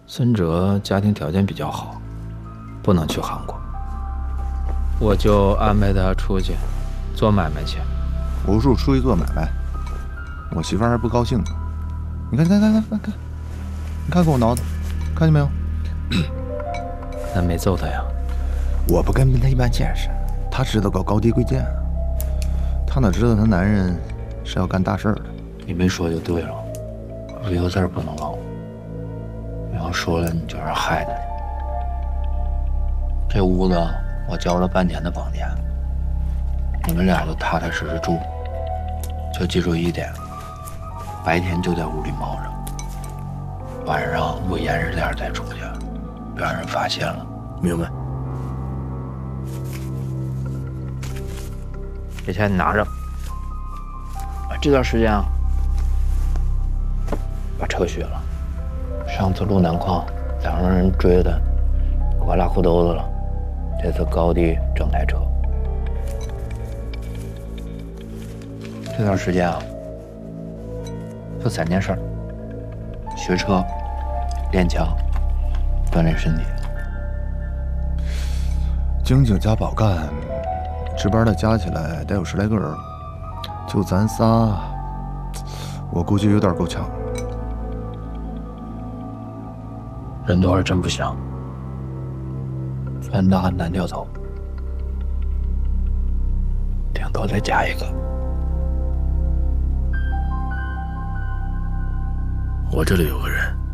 孙哲家庭条件比较好，不能去韩国，我就安排他出去做买卖去。 武术出去做买卖，我媳妇儿还不高兴呢。你看，你看给我挠的，看见没有？ 咱没揍他呀？ 我不跟他一般见识，他知道搞高低贵贱，他哪知道他男人是要干大事的。 你没说就对了，有一个字不能漏，你要说了你就是害他。这屋子我交了半年的房钱，你们俩就踏踏实实住，就记住一点，白天就在屋里猫着，晚上不严实点再出去，别让人发现了。 明白。 这钱你拿着，这段时间啊，把车卸了。上次路南矿2个人追的，快拉裤兜子了。这次高低整台车。这段时间啊，就3件事：学车、练枪、锻炼身体。 经警加保干，值班的加起来得有10来个人，就咱仨，我估计有点够呛。 人多是真不行，船大难掉头，顶多再加一个。 我这里有个人。